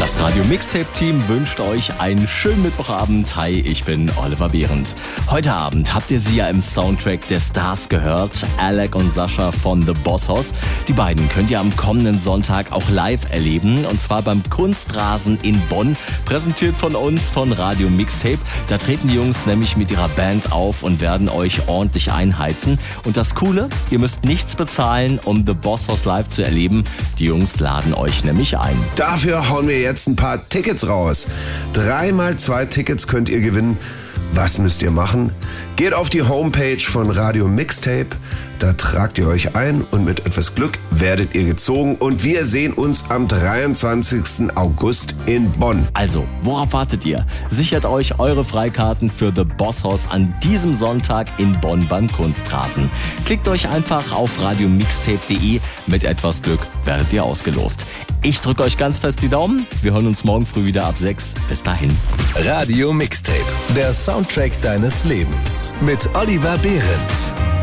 Das Radio Mixtape Team wünscht euch einen schönen Mittwochabend. Hi, ich bin Oliver Behrendt. Heute Abend habt ihr sie ja im Soundtrack der Stars gehört, Alec und Sascha von The Boss Hoss. Die beiden könnt ihr am kommenden Sonntag auch live erleben, und zwar beim Kunstrasen in Bonn, präsentiert von uns von Radio Mixtape. Da treten die Jungs nämlich mit ihrer Band auf und werden euch ordentlich einheizen. Und das Coole, ihr müsst nichts bezahlen, um The Boss Hoss live zu erleben. Die Jungs laden euch nämlich ein. Dafür hauen wir jetzt ein paar Tickets raus. 3x2 Tickets könnt ihr gewinnen. Was müsst ihr machen? Geht auf die Homepage von Radio Mixtape, da tragt ihr euch ein und mit etwas Glück werdet ihr gezogen und wir sehen uns am 23. August in Bonn. Also, worauf wartet ihr? Sichert euch eure Freikarten für The Boss Hoss an diesem Sonntag in Bonn beim Kunstrasen. Klickt euch einfach auf radiomixtape.de, mit etwas Glück werdet ihr ausgelost. Ich drücke euch ganz fest die Daumen, wir hören uns morgen früh wieder ab 6. Bis dahin. Radio Mixtape, der Soundtrack deines Lebens mit Oliver Behrendt.